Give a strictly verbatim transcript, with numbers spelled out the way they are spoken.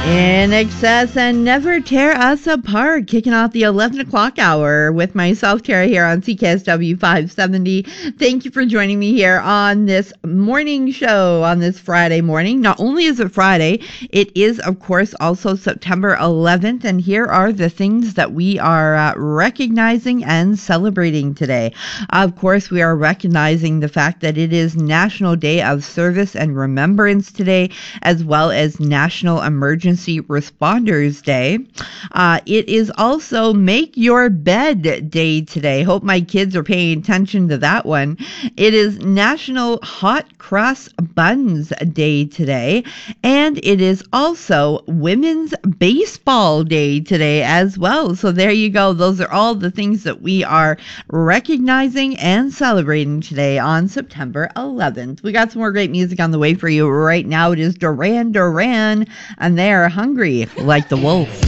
In Excess and Never Tear Us Apart, kicking off the eleven o'clock hour with myself, Tara, here on C K S W five seventy. Thank you for joining me here on this morning show on this Friday morning. Not only is it Friday, it is, of course, also September eleventh, and here are the things that we are uh, recognizing and celebrating today. Of course, we are recognizing the fact that it is National Day of Service and Remembrance today, as well as National Emergency Responders Day. Uh, it is also Make Your Bed Day today. Hope my kids are paying attention to that one. It is National Hot Cross Buns Day today. And it is also Women's Baseball Day today as well. So there you go. Those are all the things that we are recognizing and celebrating today on September eleventh. We got some more great music on the way for you right now. It is Duran Duran, and they are Hungry Like the Wolf.